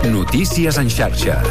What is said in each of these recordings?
Notícies en xarxa.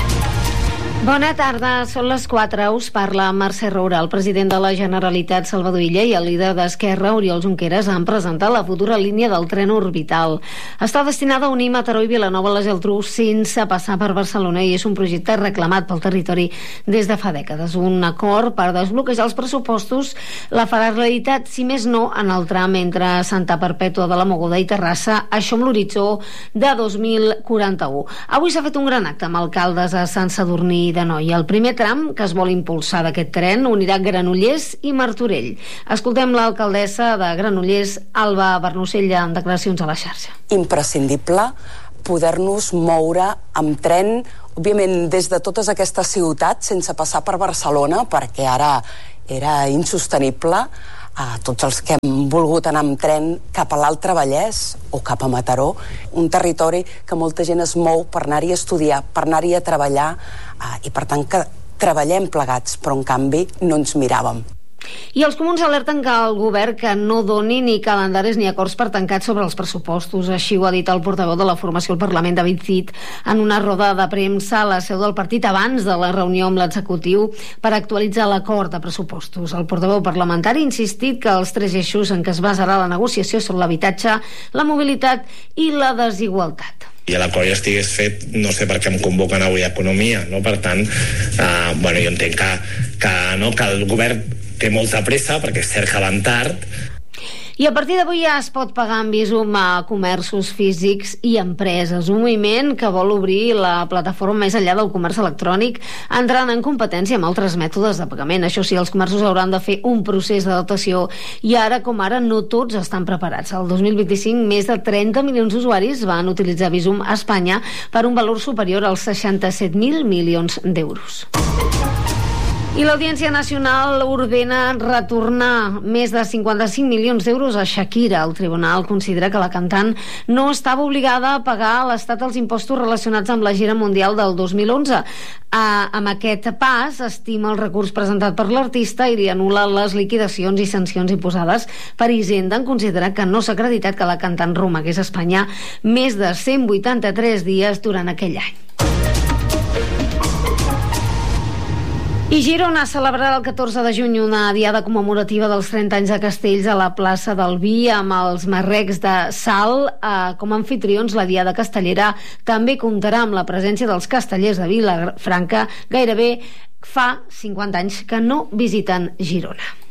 Bona tarda, són les 4. Us parla Mercè Roura. El president de la Generalitat, Salvador Illa, i el líder d'Esquerra, Oriol Junqueras, han presentat la futura línia del tren orbital. Està destinada a unir Mataró i Vilanova a la Geltrú sense passar per Barcelona i és un projecte reclamat pel territori des de fa dècades. Un acord per desbloquejar els pressupostos la farà realitat, si més no, en el tram entre Santa Perpètua de la Mogoda i Terrassa, això amb l'horitzó de 2041. Avui s'ha fet un gran acte amb alcaldes a Sant Sadurní d'Anoia. El primer tram que es vol impulsar d'aquest tren unirà Granollers i Martorell. Escoltem l'alcaldessa de Granollers, Alba Bernocell, en declaracions a la xarxa. Imprescindible poder-nos moure amb tren, òbviament des de totes aquestes ciutats, sense passar per Barcelona, perquè ara era insostenible. A tots els que hem volgut anar amb tren cap a l'Altre Vallès o cap a Mataró, un territori que molta gent es mou per anar-hi a estudiar, per anar-hi a treballar, i per tant que treballem plegats, però en canvi no ens miràvem. I els comuns alerten que el govern que no doni ni calendaris ni acords per tancats sobre els pressupostos. Així ho ha dit el portaveu de la formació al Parlament, David Cid, en una roda de premsa a la seu del partit abans de la reunió amb l'executiu per actualitzar l'acord de pressupostos. El portaveu parlamentari ha insistit que els 3 eixos en què es basarà la negociació són l'habitatge, la mobilitat i la desigualtat. I l'acord ja estigués fet, no sé per què em convoquen avui a Economia, no? Per tant, jo entenc que el govern té molta pressa, perquè és cert que van tard. I a partir d'avui ja es pot pagar amb Bizum a comerços físics i empreses. Un moviment que vol obrir la plataforma més enllà del comerç electrònic, entrant en competència amb altres mètodes de pagament. Això sí, els comerços hauran de fer un procés d'adaptació i ara com ara no tots estan preparats. El 2025 més de 30 milions d'usuaris van utilitzar Bizum a Espanya per un valor superior als 67.000 milions d'euros. I l'Audiència Nacional ordena retornar més de 55 milions d'euros a Shakira. El tribunal considera que la cantant no estava obligada a pagar a l'Estat els impostos relacionats amb la gira mundial del 2011. Amb aquest pas, estima el recurs presentat per l'artista i li anul·la les liquidacions i sancions imposades per Hisenda en considerar que no s'ha acreditat que la cantant romagués a Espanya més de 183 dies durant aquell any. I Girona celebrarà el 14 de juny una diada commemorativa dels 30 anys de Castells a la plaça del Vi amb els marrecs de Salt. Com a anfitrions, la diada castellera també comptarà amb la presència dels castellers de Vilafranca, gairebé fa 50 anys que no visiten Girona.